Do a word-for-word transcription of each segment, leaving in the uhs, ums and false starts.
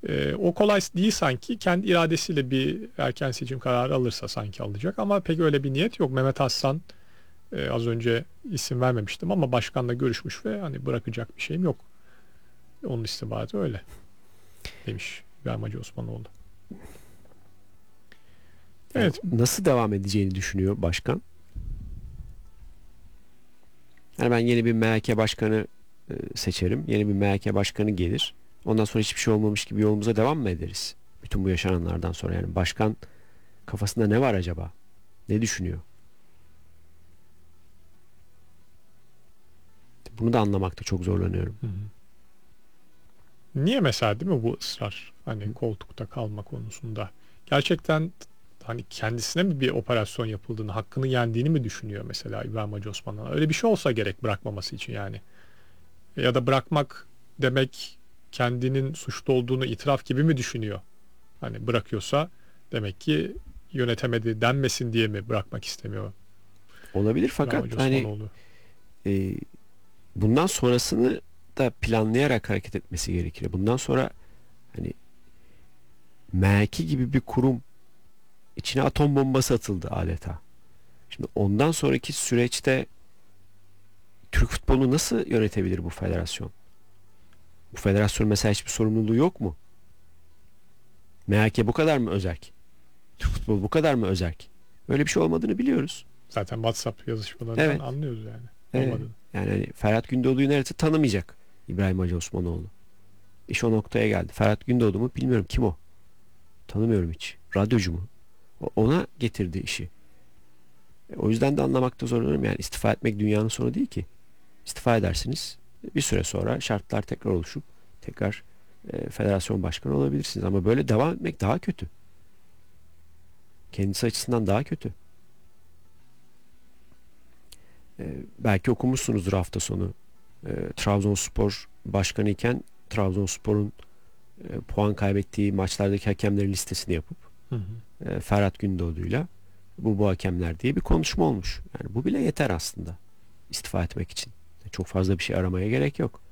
E, o kolay değil sanki. Kendi iradesiyle bir erken seçim kararı alırsa sanki alacak. Ama pek öyle bir niyet yok. Mehmet Aslan e, az önce isim vermemiştim ama başkanla görüşmüş ve hani bırakacak bir şeyim yok. Onun istihbaratı öyle demiş İbrahim Hacı Osmanoğlu. Yani Evet. nasıl devam edeceğini düşünüyor başkan? Yani ben yeni bir M H K başkanı e, seçerim. Yeni bir M H K başkanı gelir. Ondan sonra hiçbir şey olmamış gibi yolumuza devam mı ederiz? Bütün bu yaşananlardan sonra yani başkan kafasında ne var acaba? Ne düşünüyor? Bunu da anlamakta çok zorlanıyorum. Hı hı. Niye mesela değil mi bu ısrar? Hani koltukta kalma konusunda. Gerçekten hani kendisine mi bir operasyon yapıldığını, hakkını yendiğini mi düşünüyor mesela İbrahim Hacı Osman'dan? Öyle bir şey olsa gerek bırakmaması için yani. Ya da bırakmak demek kendinin suçlu olduğunu itiraf gibi mi düşünüyor? Hani bırakıyorsa demek ki yönetemedi denmesin diye mi bırakmak istemiyor Olabilir İbrahim fakat Hacı hani Osmanoğlu? e, bundan sonrasını da planlayarak hareket etmesi gerekir. Bundan sonra hani M H K gibi bir kurum içine atom bombası atıldı adeta. Şimdi ondan sonraki süreçte Türk futbolunu nasıl yönetebilir bu federasyon? Bu federasyon mesela hiçbir sorumluluğu yok mu? M H K bu kadar mı özerk? Türk futbolu bu kadar mı özerk? Öyle bir şey olmadığını biliyoruz. Zaten WhatsApp yazışmalarından Evet. anlıyoruz yani Evet. olmadığını. Yani hani Ferhat Gündoğdu'yu neredeyse tanımayacak İbrahim Hacı Osmanoğlu. İş o noktaya geldi. Ferhat Gündoğdu mu bilmiyorum, kim o? Tanımıyorum hiç. Radyocu mu? O- Ona getirdi işi. E, O yüzden de anlamakta zorlanıyorum. Yani istifa etmek dünyanın sonu değil ki. İstifa edersiniz. Bir süre sonra şartlar tekrar oluşup tekrar e, federasyon başkanı olabilirsiniz. Ama böyle devam etmek daha kötü. Kendisi açısından daha kötü. E, belki okumuşsunuzdur hafta sonu. E, Trabzonspor başkanı iken Trabzonspor'un e, puan kaybettiği maçlardaki hakemlerin listesini yapıp Hı hı. e, Ferhat Gündoğdu'yla bu bu hakemler diye bir konuşma olmuş. Yani bu bile yeter aslında istifa etmek için. Çok fazla bir şey aramaya gerek yok.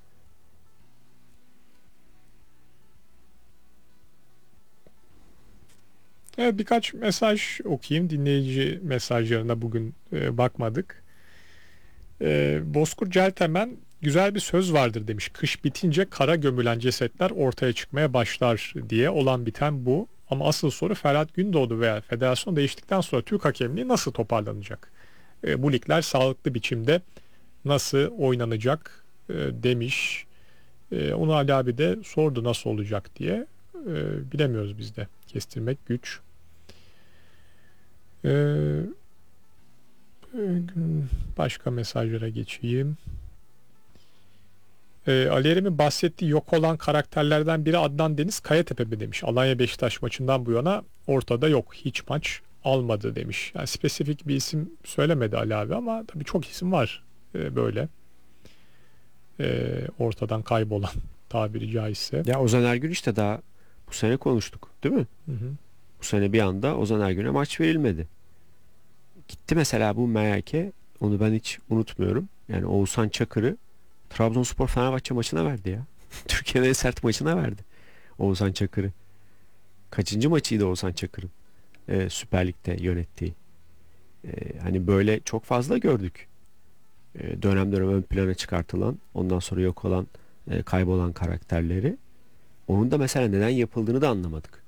Evet, birkaç mesaj okuyayım. Dinleyici mesajlarına bugün e, bakmadık. E, Bozkurt Celtemen güzel bir söz vardır demiş. Kış bitince kara gömülen cesetler ortaya çıkmaya başlar diye, olan biten bu. Ama asıl soru Ferhat Gündoğdu veya federasyon değiştikten sonra Türk hakemliği nasıl toparlanacak? E, bu ligler sağlıklı biçimde nasıl oynanacak e, demiş. E, onu Ali abi de sordu nasıl olacak diye. E, bilemiyoruz biz de. Kestirmek güç. Ee, Başka mesajlara geçeyim. Ee, Ali Erem'in bahsettiği yok olan karakterlerden biri Adnan Deniz Kayatepe mi demiş. Alanya Beşiktaş maçından bu yana ortada yok. Hiç maç almadı demiş. Yani spesifik bir isim söylemedi Ali abi ama tabii çok isim var ee, böyle ee, ortadan kaybolan tabiri caizse. Ya Ozan Ergün işte daha bu sene konuştuk, değil mi? Hı hı. Bu sene bir anda Ozan Ergün'e maç verilmedi. Gitti mesela bu M H K, onu ben hiç unutmuyorum. Yani Oğuzhan Çakır'ı Trabzonspor Fenerbahçe maçına verdi ya. Türkiye'nin en sert maçına verdi Oğuzhan Çakır'ı. Kaçıncı maçıydı Oğuzhan Çakır'ın e, Süper Lig'de yönettiği? E, hani böyle çok fazla gördük. E, dönem dönem ön plana çıkartılan, ondan sonra yok olan, e, kaybolan karakterleri. Onun da mesela neden yapıldığını da anlamadık.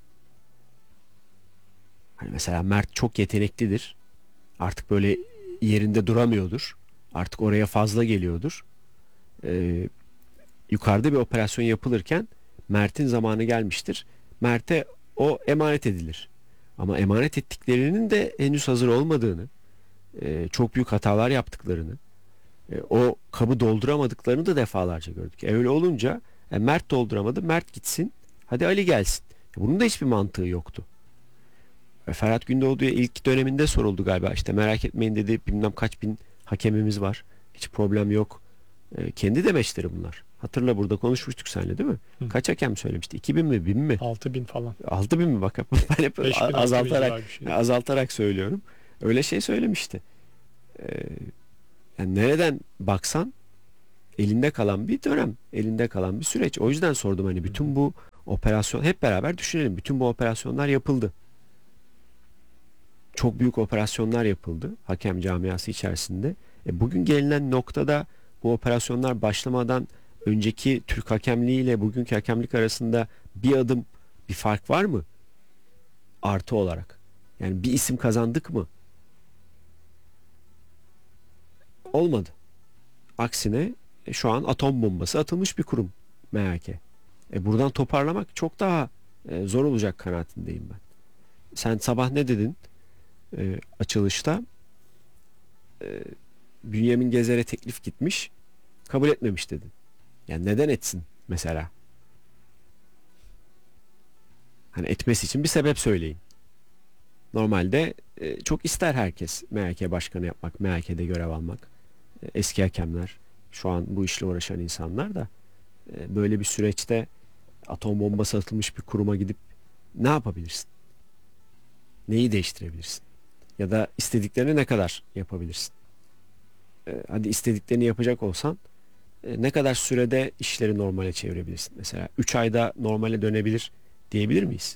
Hani mesela Mert çok yeteneklidir. Artık böyle yerinde duramıyordur. Artık oraya fazla geliyordur. Ee, yukarıda bir operasyon yapılırken Mert'in zamanı gelmiştir. Mert'e o emanet edilir. Ama emanet ettiklerinin de henüz hazır olmadığını, e, çok büyük hatalar yaptıklarını, e, o kabı dolduramadıklarını da defalarca gördük. E, öyle olunca e, Mert dolduramadı, Mert gitsin, hadi Ali gelsin. E, bunun da hiçbir mantığı yoktu. E, Ferhat Gündoğdu'ya ilk döneminde soruldu galiba. İşte merak etmeyin dedi, bilmem kaç bin hakemimiz var. Hiç problem yok. E, kendi demeçleri bunlar. Hatırla, burada konuşmuştuk seninle, değil mi? Hı. Kaç hakem söylemişti? iki bin mi, bin mi? altı bin falan. altı bin mi? Bak ben hep beş bin altı bin azaltarak civarı bir şey. azaltarak söylüyorum. Öyle şey söylemişti. E, yani nereden baksan elinde kalan bir dönem, elinde kalan bir süreç. O yüzden sordum, hani bütün bu Operasyon, hep beraber düşünelim. Bütün bu operasyonlar yapıldı. Çok büyük operasyonlar yapıldı hakem camiası içerisinde. E bugün gelinen noktada bu operasyonlar başlamadan önceki Türk hakemliği ile bugünkü hakemlik arasında bir adım bir fark var mı? Artı olarak. Yani bir isim kazandık mı? Olmadı. Aksine e, şu an atom bombası atılmış bir kurum M H K. E buradan toparlamak çok daha e, zor olacak kanaatindeyim ben. Sen sabah ne dedin? E, açılışta e, Bünyamin Gezer'e teklif gitmiş, kabul etmemiş dedin. Yani neden etsin mesela? Hani etmesi için bir sebep söyleyin. Normalde e, çok ister herkes M H K başkanı yapmak, M H K'de görev almak. E, eski hakemler, şu an bu işle uğraşan insanlar da e, böyle bir süreçte atom bombası atılmış bir kuruma gidip ne yapabilirsin? Neyi değiştirebilirsin? Ya da istediklerini ne kadar yapabilirsin? E, hadi istediklerini yapacak olsan e, ne kadar sürede işleri normale çevirebilirsin? Mesela üç ayda normale dönebilir diyebilir miyiz?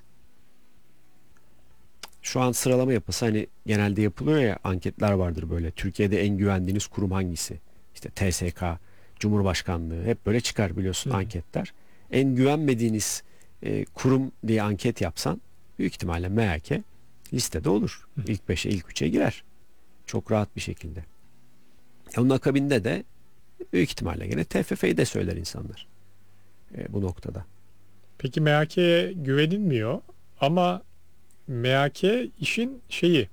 Şu an sıralama yapısı hani genelde yapılıyor ya, anketler vardır böyle. Türkiye'de en güvendiğiniz kurum hangisi? İşte T S K, Cumhurbaşkanlığı, hep böyle çıkar biliyorsun Hı. anketler. En güvenmediğiniz e, kurum diye anket yapsan büyük ihtimalle M H K listede olur. Hı. İlk beşe, ilk üçe girer. Çok rahat bir şekilde. Onun akabinde de büyük ihtimalle gene T F F'yi de söyler insanlar e, bu noktada. Peki M H K'ye güvenilmiyor ama M H K işin şeyi,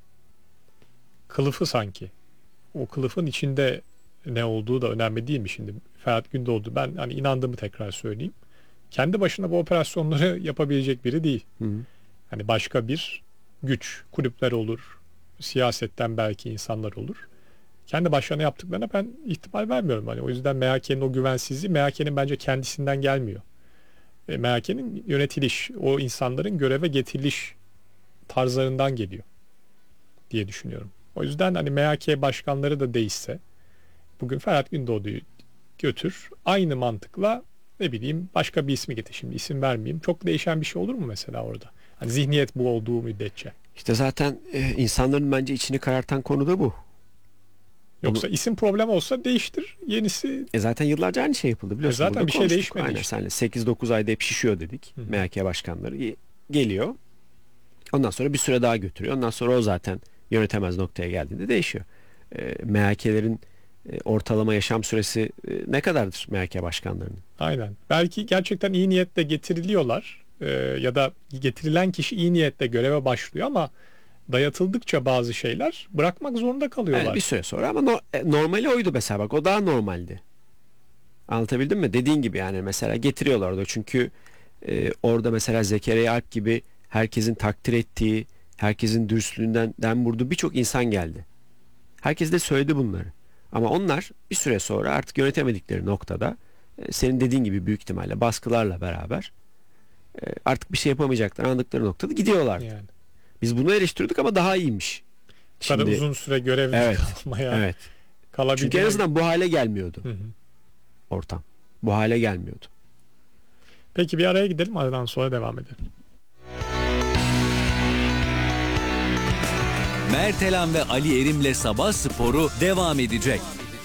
kılıfı sanki. O kılıfın içinde ne olduğu da önemli değil mi şimdi? Ferhat Gündoğdu, ben hani inandığımı tekrar söyleyeyim. Kendi başına bu operasyonları yapabilecek biri değil. Hı hı. Hani başka bir güç, kulüpler olur, siyasetten belki insanlar olur. Kendi başlarına yaptıklarına ben ihtimal vermiyorum. Hani o yüzden M H K'nin o güvensizliği M H K'nin bence kendisinden gelmiyor. E, M H K'nin yönetiliş, o insanların göreve getiriliş tarzlarından geliyor diye düşünüyorum. O yüzden hani M H K başkanları da değişse, bugün Ferhat Gündoğdu'yu götür, aynı mantıkla ne bileyim başka bir ismi getir, şimdi isim vermeyeyim. Çok değişen bir şey olur mu mesela orada? Hani zihniyet bu olduğu müddetçe. İşte zaten e, insanların bence içini karartan konu da bu. Yoksa Bunu... isim problem olsa değiştir, yenisi. E zaten yıllarca aynı şey yapıldı biliyorsun. E zaten bir şey değişmedi. Aynen, işte. sekiz dokuz ayda hep şişiyor dedik. Hı. M H K başkanları geliyor. Ondan sonra bir süre daha götürüyor. Ondan sonra o zaten yönetemez noktaya geldiğinde değişiyor. E, M H K'lerin e, ortalama yaşam süresi e, ne kadardır M H K başkanlarının? Aynen. Belki gerçekten iyi niyetle getiriliyorlar e, ya da getirilen kişi iyi niyetle göreve başlıyor ama dayatıldıkça bazı şeyler bırakmak zorunda kalıyorlar. Yani bir süre sonra ama no, e, normali oydu mesela, bak o daha normaldi. Anlatabildim mi? Dediğin gibi yani mesela getiriyorlar orada çünkü e, orada mesela Zekeriya Alp gibi herkesin takdir ettiği, herkesin dürüstlüğünden dem vurduğu birçok insan geldi. Herkes de söyledi bunları. Ama onlar bir süre sonra artık yönetemedikleri noktada e, senin dediğin gibi büyük ihtimalle baskılarla beraber e, artık bir şey yapamayacaklar anladıkları noktada gidiyorlar. Yani. Biz bunu eleştirdik ama daha iyiymiş. Şimdi uzun süre görevli evet, kalmaya. Evet. Çünkü en azından bu hale gelmiyordu. Hı hı. Ortam. Bu hale gelmiyordu. Peki bir araya gidelim, aradan sonra devam edelim. Mertelan ve Ali Erim'le Sabah Sporu devam edecek.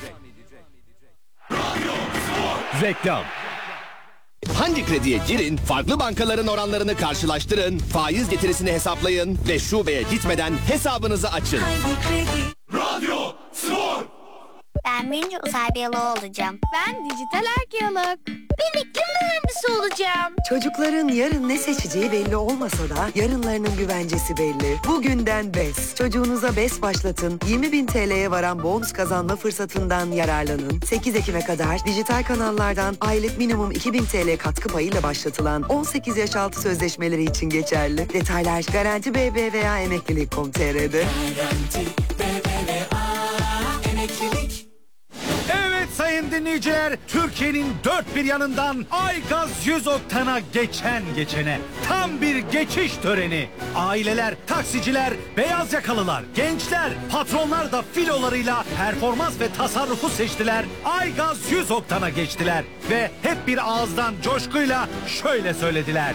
Reklam. Hangi krediye girin, farklı bankaların oranlarını karşılaştırın, faiz getirisini hesaplayın ve şubeye gitmeden hesabınızı açın. Radyo Spor. Ben birinci uzay biyoloğu olacağım. Ben dijital arkeolog. Ben iklim mühendisi olacağım. Çocukların yarın ne seçeceği belli olmasa da yarınlarının güvencesi belli. Bugünden B E S. Çocuğunuza B E S başlatın. yirmi bin T L'ye varan bonus kazanma fırsatından yararlanın. sekiz Ekim'e kadar dijital kanallardan aylık minimum iki bin T L katkı payıyla başlatılan on sekiz yaş altı sözleşmeleri için geçerli. Detaylar Garanti B B veya emeklilik nokta com nokta tr'de. Garanti B B V A emeklilik. Evet sayın dinleyiciler, Türkiye'nin dört bir yanından Aygaz yüz oktana geçen geçene tam bir geçiş töreni. Aileler, taksiciler, beyaz yakalılar, gençler, patronlar da filolarıyla performans ve tasarrufu seçtiler. Aygaz yüz oktana geçtiler ve hep bir ağızdan coşkuyla şöyle söylediler: